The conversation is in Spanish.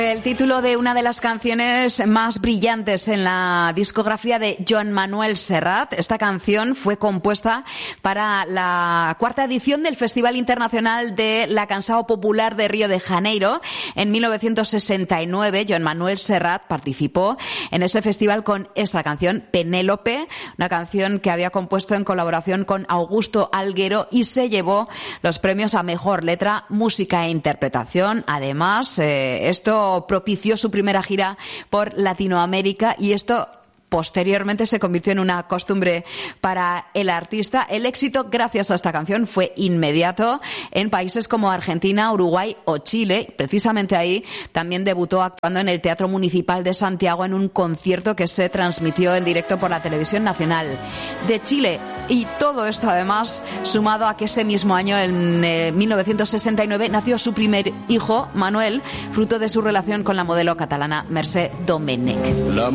El título de una de las canciones más brillantes en la discografía de Joan Manuel Serrat. Esta canción fue compuesta para la 4ª edición del Festival Internacional de la Canção Popular de Río de Janeiro. En 1969, Joan Manuel Serrat participó en ese festival con esta canción, Penélope, una canción que había compuesto en colaboración con Augusto Alguero y se llevó los premios a Mejor Letra, Música e Interpretación. Además, esto propició su primera gira por Latinoamérica y esto posteriormente se convirtió en una costumbre para el artista. El éxito, gracias a esta canción, fue inmediato en países como Argentina, Uruguay o Chile. Precisamente ahí también debutó actuando en el Teatro Municipal de Santiago en un concierto que se transmitió en directo por la Televisión Nacional de Chile. Y todo esto, además, sumado a que ese mismo año, en 1969, nació su primer hijo, Manuel, fruto de su relación con la modelo catalana Mercè Domènech.